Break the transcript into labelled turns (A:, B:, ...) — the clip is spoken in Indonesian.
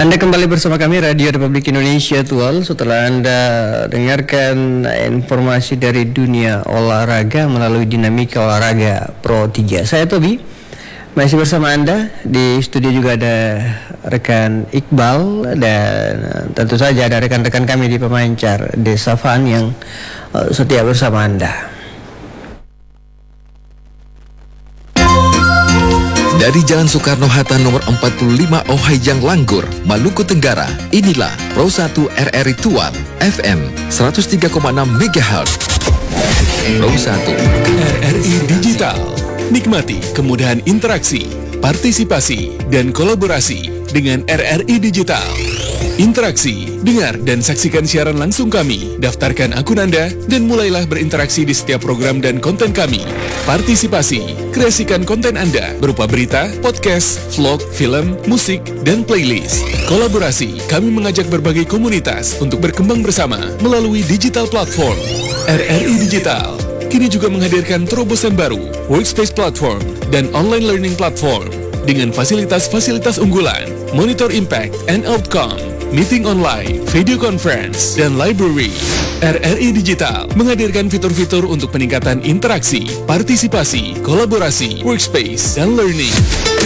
A: Anda kembali bersama kami Radio Republik Indonesia Tual. Setelah Anda dengarkan informasi dari dunia olahraga melalui Dinamika Olahraga Pro 3. Saya Tobi, masih bersama Anda. Di studio juga ada rekan Iqbal dan tentu saja ada rekan-rekan kami di pemancar Desa Fan yang setia bersama Anda.
B: Dari Jalan Soekarno-Hatta nomor 45 Ohayjang Langgur, Maluku Tenggara, inilah Pro 1 RRI Tual FM 103,6 MHz. Pro 1
C: RRI Digital. Nikmati kemudahan interaksi, partisipasi, dan kolaborasi dengan RRI Digital. Interaksi, dengar dan saksikan siaran langsung kami, daftarkan akun Anda, dan mulailah berinteraksi di setiap program dan konten kami. Partisipasi, kreasikan konten Anda berupa berita, podcast, vlog, film, musik, dan playlist. Kolaborasi, kami mengajak berbagai komunitas untuk berkembang bersama melalui digital platform. RRI Digital kini juga menghadirkan terobosan baru, workspace platform, dan online learning platform dengan fasilitas-fasilitas unggulan, monitor impact and outcome, meeting online, video conference, dan library. RRI Digital menghadirkan fitur-fitur untuk peningkatan interaksi, partisipasi, kolaborasi, workspace, dan learning.